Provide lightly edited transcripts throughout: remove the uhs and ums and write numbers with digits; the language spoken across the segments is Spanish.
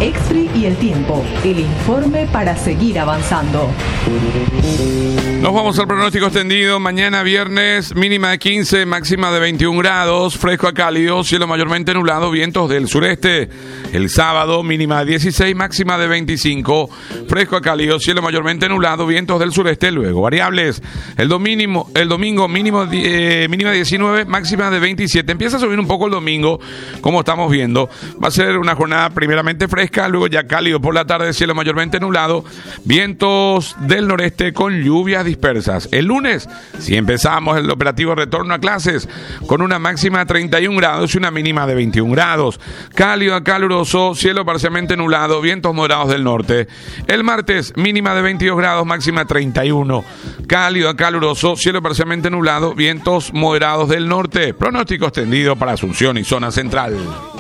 Exfree y el tiempo. El informe para seguir avanzando. Nos vamos al pronóstico extendido. Mañana viernes, mínima de 15, máxima de 21 grados, fresco a cálido, cielo mayormente nublado, vientos del sureste. El sábado, mínima de 16, máxima de 25, fresco a cálido, cielo mayormente nublado, vientos del sureste. Luego variables. El domingo mínima de 19, máxima de 27. Empieza a subir un poco el domingo, como estamos viendo. Va a ser una jornada primeramente fresca, luego ya cálido por la tarde, cielo mayormente nublado, vientos del noreste con lluvias dispersas. El lunes, si empezamos el operativo retorno a clases, con una máxima de 31 grados y una mínima de 21 grados. Cálido a caluroso, cielo parcialmente nublado, vientos moderados del norte. El martes, mínima de 22 grados, máxima 31. Cálido a caluroso, cielo parcialmente nublado, vientos moderados del norte. Pronóstico extendido para Asunción y zona central.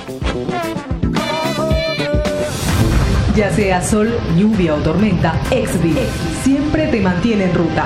Ya sea sol, lluvia o tormenta, Exfree siempre te mantiene en ruta.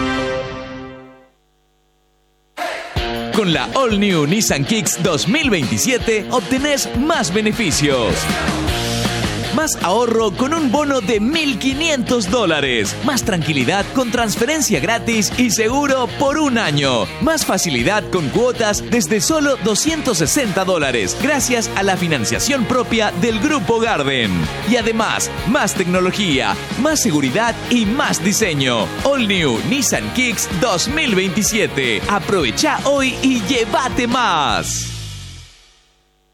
Con la All New Nissan Kicks 2027 obtenés más beneficios. Más ahorro con un bono de $1.500. Más tranquilidad con transferencia gratis y seguro por un año. Más facilidad con cuotas desde solo $260 gracias a la financiación propia del Grupo Garden. Y además, más tecnología, más seguridad y más diseño. All New Nissan Kicks 2027. Aprovecha hoy y llévate más.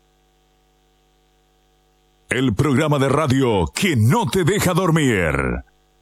El programa de radio que no te deja dormir.